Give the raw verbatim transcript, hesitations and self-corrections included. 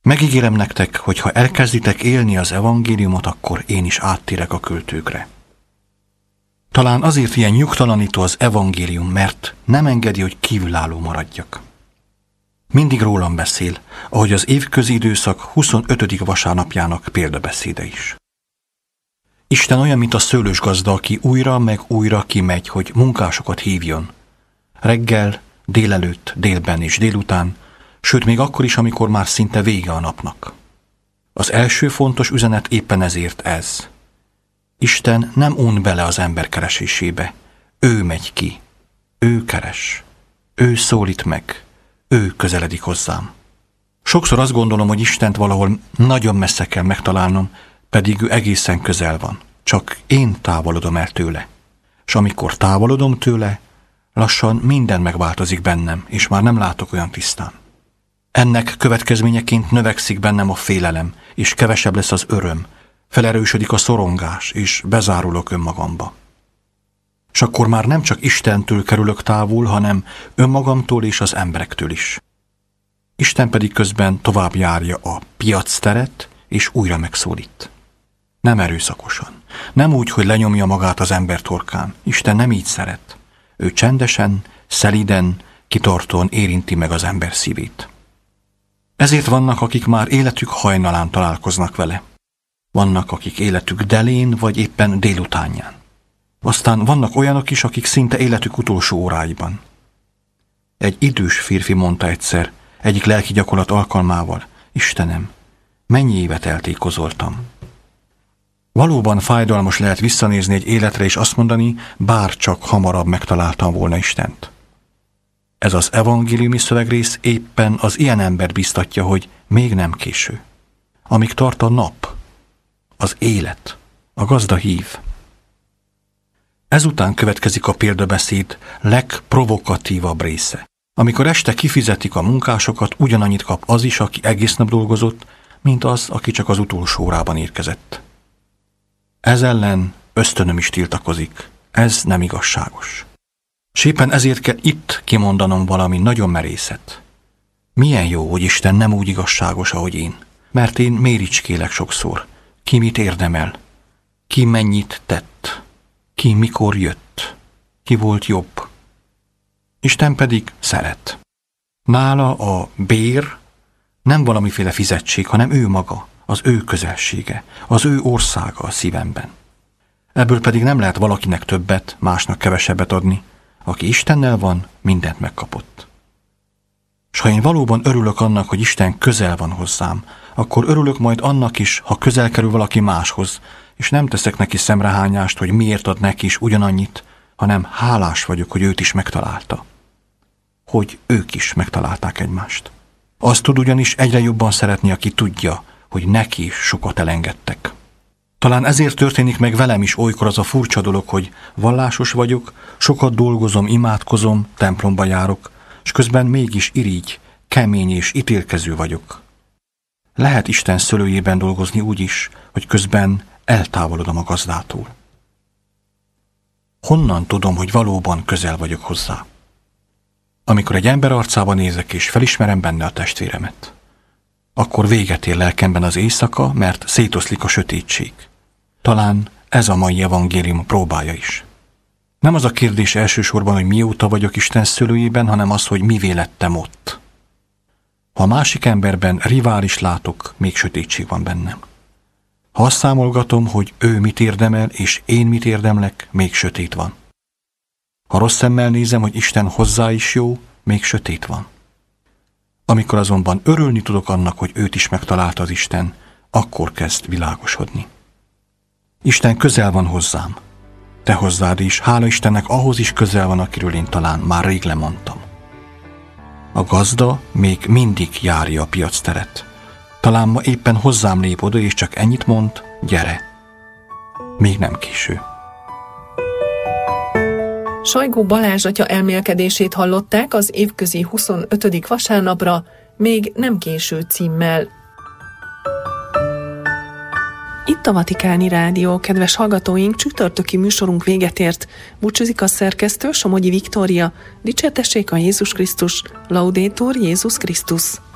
Megígérem nektek, hogy ha elkezditek élni az evangéliumot, akkor én is áttérek a költőkre. Talán azért ilyen nyugtalanító az evangélium, mert nem engedi, hogy kívülálló maradjak. Mindig rólam beszél, ahogy az évközi időszak huszonötödik vasárnapjának példabeszéde is. Isten olyan, mint a szőlősgazda, aki újra meg újra kimegy, hogy munkásokat hívjon. Reggel, délelőtt, délben és délután, sőt még akkor is, amikor már szinte vége a napnak. Az első fontos üzenet éppen ezért ez. Isten nem un bele az ember keresésébe. Ő megy ki. Ő keres. Ő szólít meg. Ő közeledik hozzám. Sokszor azt gondolom, hogy Istent valahol nagyon messze kell megtalálnom, pedig ő egészen közel van. Csak én távolodom el tőle. És amikor távolodom tőle, lassan minden megváltozik bennem, és már nem látok olyan tisztán. Ennek következményeként növekszik bennem a félelem, és kevesebb lesz az öröm, felerősödik a szorongás, és bezárulok önmagamba. És akkor már nem csak Istentől kerülök távol, hanem önmagamtól és az emberektől is. Isten pedig közben tovább járja a piacteret, és újra megszólít. Nem erőszakosan, nem úgy, hogy lenyomja magát az ember torkán. Isten nem így szeret. Ő csendesen, szelíden, kitartóan érinti meg az ember szívét. Ezért vannak, akik már életük hajnalán találkoznak vele. Vannak, akik életük delén, vagy éppen délutánján. Aztán vannak olyanok is, akik szinte életük utolsó óráiban. Egy idős férfi mondta egyszer, egyik lelki gyakorlat alkalmával, Istenem, mennyi évet eltékozoltam. Valóban fájdalmas lehet visszanézni egy életre és azt mondani, bár csak hamarabb megtaláltam volna Istent. Ez az evangéliumi szövegrész éppen az ilyen embert biztatja, hogy még nem késő. Amíg tart a nap, az élet, a gazda hív. Ezután következik a példabeszéd legprovokatívabb része. Amikor este kifizetik a munkásokat, ugyanannyit kap az is, aki egész nap dolgozott, mint az, aki csak az utolsó órában érkezett. Ez ellen ösztönöm is tiltakozik. Ez nem igazságos. S éppen ezért kell itt kimondanom valami nagyon merészet. Milyen jó, hogy Isten nem úgy igazságos, ahogy én. Mert én méricskélek sokszor. Ki mit érdemel? Ki mennyit tett? Ki mikor jött? Ki volt jobb? Isten pedig szeret. Nála a bér nem valamiféle fizetség, hanem ő maga, az ő közelsége, az ő országa a szívemben. Ebből pedig nem lehet valakinek többet, másnak kevesebbet adni. Aki Istennel van, mindent megkapott. S ha én valóban örülök annak, hogy Isten közel van hozzám, akkor örülök majd annak is, ha közel kerül valaki máshoz, és nem teszek neki szemrehányást, hogy miért ad neki is ugyanannyit, hanem hálás vagyok, hogy őt is megtalálta. Hogy ők is megtalálták egymást. Azt tud ugyanis egyre jobban szeretni, aki tudja, hogy neki is sokat elengedtek. Talán ezért történik meg velem is olykor az a furcsa dolog, hogy vallásos vagyok, sokat dolgozom, imádkozom, templomba járok, és közben mégis irigy, kemény és ítélkező vagyok. Lehet Isten szőlőjében dolgozni úgy is, hogy közben eltávolodom a gazdától. Honnan tudom, hogy valóban közel vagyok hozzá? Amikor egy ember arcába nézek és felismerem benne a testvéremet, akkor véget ér lelkemben az éjszaka, mert szétoszlik a sötétség. Talán ez a mai evangélium próbája is. Nem az a kérdés elsősorban, hogy mióta vagyok Isten szőlőjében, hanem az, hogy mivé lettem ott. Ha a másik emberben rivális látok, még sötétség van bennem. Ha azt számolgatom, hogy ő mit érdemel, és én mit érdemlek, még sötét van. Ha rossz szemmel nézem, hogy Isten hozzá is jó, még sötét van. Amikor azonban örülni tudok annak, hogy őt is megtalálta az Isten, akkor kezd világosodni. Isten közel van hozzám. Te hozzád is, hála Istennek, ahhoz is közel van, akiről én talán már rég lemondtam. A gazda még mindig járja a piacteret. Talán ma éppen hozzám lép oda, és csak ennyit mond, gyere. Még nem késő. Sajgó Balázs atya elmélkedését hallották az évközi huszonötödik vasárnapra, még nem késő címmel. Itt a Vatikáni Rádió, kedves hallgatóink, csütörtöki műsorunk véget ért. Búcsúzik a szerkesztő, Somogyi Viktória. Dicsértessék a Jézus Krisztus, Laudetur Jézus Krisztus.